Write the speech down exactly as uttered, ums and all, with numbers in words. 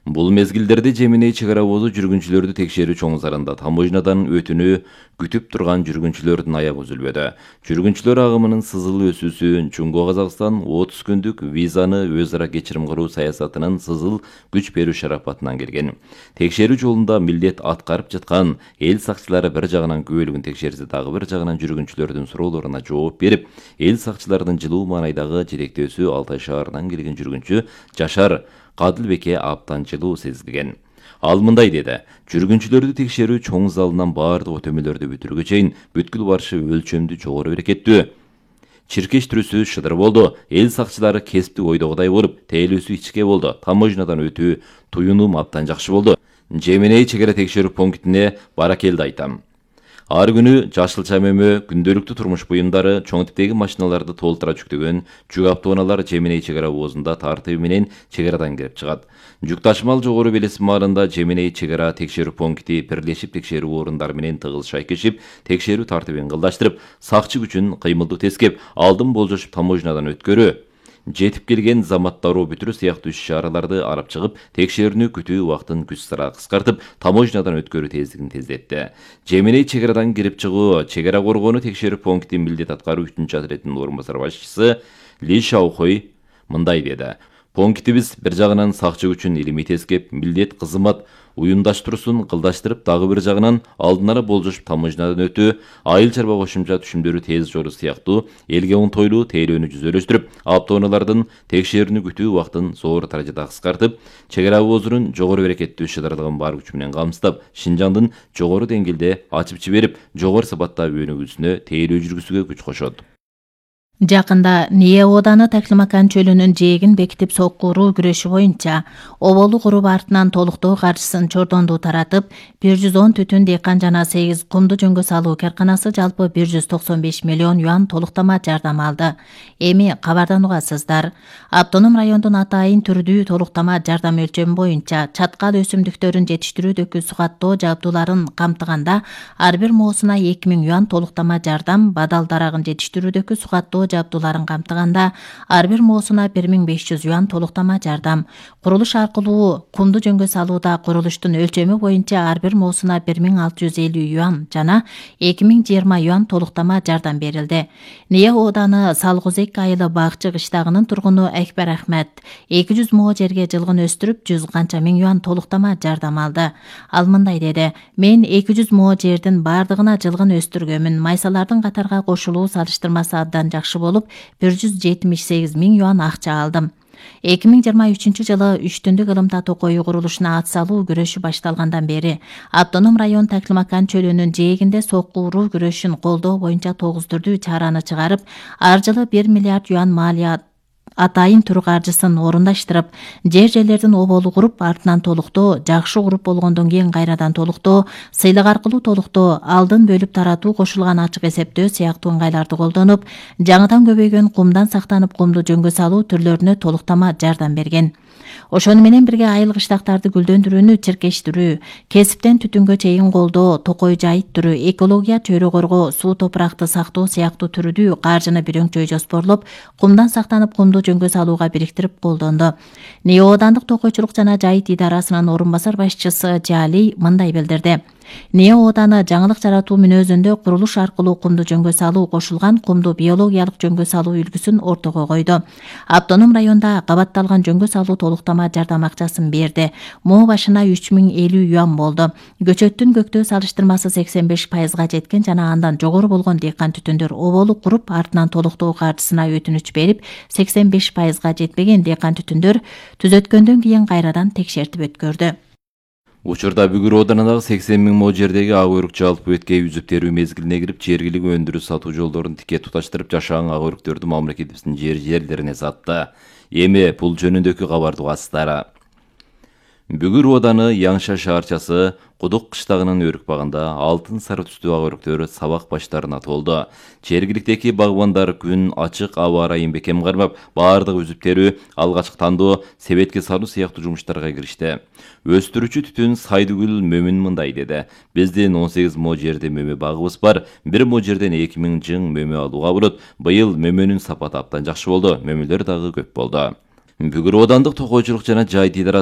Бул мезгилдерде Жеменей чек ара обозу жүргүнчүлөрдү текшерүү чоң зарында таможнядан өтүүнү күтүп турган жүргүнчүлөрдүн аягы үзүлбөдү. Жүргүнчүлөр агымынын сызыл өсүүсү Жумго Казакстан отуз күндүк визаны өз ара кечирим кылуу саясатынын сызыл күч берүү шарапатынан келген. Текшерүү жолунда милдет аткарып жаткан эл сакчылары бир жагынан күбөлүгүн текшерсе, дагы бир жагынан жүргүнчүлөрдүн суроолоруна жооп берип, эл сакчыларынын жылуу маанайдагы жетектөөсү Алтай шаарынан келген жүргүнчү Жашар Кадылбекке абдан жылуу сезилген. Ал мындай деди: жүргүнчүлөрдү текшерүү чоң залынан баардык өтөмөлөрдү бүтүргө чейин бүткүл барышы өлчөмдүү жогору берекеттүү. Чиркештирүүсү шыдыр болду. Эл сакчылары кесиптик ойдогудай болуп, тейлөөсү ичке болду. Таможнядан өтүү туюнум абдан жакшы болду. Жеменей чек ара текшерүү пунктине баракелди айтам. Ар күнү жашылча мөмө, күндөлүктүү турмуш буюмдары, чоң типтеги машиналарды толтура жүктөгөн жүк автоунаалар Жеменей чек ара обозунда тартыгы менен чек арадан кирип чыгат. Жүк ташымал жогору белесим маалында Жеменей чек ара текшерүү пункти бирлешип текшерүү орундары менен тыгыз шайкешип, текшерүү тартибин кылдаштырып, сакчы күчүн кыймылдуу тескеп, алдын болжошуп таможнядан өткөрүү, жетип келген заматтаруу бүтүрүү сыяктуу иш-чараларды алып чыгып, текшерүүнү күтүү убактын күч сыра кыскартып, таможнядан өткөрүү тездигин тездетти. Жеменей чек арадан кирип чыгуу чек ара коргонуу текшерүү пункти милдет аткаруу үчүнчү отрядынын орун басар башчысы Ли Шаохой мындай деди: пунктибиз бир жагынан сакчы күчүн илимий тескеп, милдет кызмат уюмдаштыруусун кылдаштырып, дагы бир жагынан алдын ала болжошуп таможнядан өтүү, айыл чарба кошумча түшүмдөрү тез жору сыяктуу элге оңтойлуу тейлөөнү жүзөлөштүрүп, автоунаалардын текшерүүнү күтүү убактын зор даражада кыскартып, чек ара обозунун жогору берекеттүү шыдырлыгын бар күчү менен камсыздап, Шинжаңдын жогору деңгээлде ачып жиберип, жогору сапатта өнүгүүсүнө тейлөө жүргүзүүгө күч кошот. Жакында Ния ооданы Таклимакан чөлүнүн жээгин бекитип соккуруу күрөшү боюнча оболу куруп артынан толуктоо каржысын Чордонду таратып, бир жүз он түтүн дыйкан жана сегиз кумду жөнгө салуу карканасы жалпы бир жүз токсон беш миллион юан толуктама жардам алды. Эми кабардан угасыздар. Автоном райондун атайын түрдүү толуктама жардам өлчөмү боюнча чаткал өсүмдүктөрүн жетиштирүүдөгү сугаттоо жабдууларын камтыганда ар бир моосуна эки миң юан толуктама жардам, бадал дарагын жетиштирүүдөгү сугаттоо жабдууларын камтыганда ар бир моосуна бир миң беш жүз юан толуктама жардам. Курулуш аркылуу кумду жөнгө салууда курулуштун өлчөмү боюнча ар бир моосуна бир миң алты жүз элүү юан жана эки миң жыйырма юан толуктама жардам берилди. Ния ооданы Салгузек айылы Багчы кыштагынын тургуну Экбер Ахмет эки жүз moo жерге жылгын өстүрүп, жүз канча миң юан толуктама жардам алды. Ал мындай деди: мен эки жүз moo жердин бардыгына жылгын өстүргөмүн. Майсалардын катарга кошулуу салыштырмасы абдан жакшы болуп, бир жүз жетимиш сегиз миң юан акча алдым. эки миң жыйырма үчүнчү жылы үч түндүк ылымта токою курулушуна ат салуу күрөшү башталгандан бери автоном район Таклимакан чөлүнүн жээгинде соккуруу күрөшүн колдоо боюнча тогуз түрдүү чараны чыгарып, ар жылы бир миллиард юан малия атайын түр каржысын орундаштырып, жер жерлердин оболу куруп, артынан толуктоо, жакшы куруп болгондон кийин кайрадан толуктоо, сыйлык аркылуу толуктоо, алдын бөлүп таратуу, кошулган ачык эсептөө сыяктуу ыңгайларды колдонуп, жаңыдан көбөйгөн кумдан сактанып кумду жөнгө салуу түрлөрүнө толуктама жардам берген. Ошону менен бирге айыл кыштактарды гүлдөндүрүүнү чиркештирүү, кесиптен түтүнгө чейин колдоо, токой жайыттыруу, экология, чөйрө коргоо, суу топуракты сактоо сыяктуу түрдүү каржыны бир өңчөй жоспорлоп, кумдан сактанып кумду жөнгө салууга бириктирип колдонду. Ния оодандык токойчулук жана жайыт идарасынын орун басар башчысы Жали мындай билдирди: Ния ооданы жаңылык жаратуу мүнөзүндө курулуш аркылуу кумду жөнгө салуу, кошулган кумду биологиялык жөнгө салуу үлгүсүн ортого койду. Автоном районда кабатталган жөнгө салуу толуктама жардам акчасын берди. Moo башына үч миң элүү юан болду. Көчөттүн көктөө салыштырмасы сексен беш пайызга жеткен жана андан жогору болгон дыйкан түтүндөр оболу куруп, артынан толуктоо каржысына өтүнүч берип, сексен беш пайызга жетпеген дыйкан түтүндөр түзөткөндөн кийин кайрадан текшертип өткөрдү. Учурда Бүгүр ооданындагы сексен миң moo жердеги ак өрүк жалпы өткөй үзүп терүү мезгилине кирип, жергилик өндүрүү сатуу жолдорун тике туташтырып, жашаан ак өрүктөрдү мамлекетибиздин жер жерлерине сатты. Эми бул жөнүндөгү кабарды угасыздар. Бүгүр ооданы Яңша шаарчасы Кудук кыштагынын өрүк багында алтын сары түстүү ак өрүктөр сабак баштарына толду. Жергиликтеги багбандар күн ачык аба ырайын бекем кармап, баардык үзүп терүү, алгачкы тандоо, себетке салуу сыяктуу жумуштарга киришти. Өстүрүүчү түтүн Сайдыгүл Мөмүн мындай деди: биздин он сегиз moo жерде мөмө багыбыз бар. бир moo жерден эки миң жың мөмө алууга болот. Быйыл мөмөнүн сапаты абдан жакшы болду. Мөмөлөр дагы көп болду. Бүгүр оодандык токойчулук жана жайыт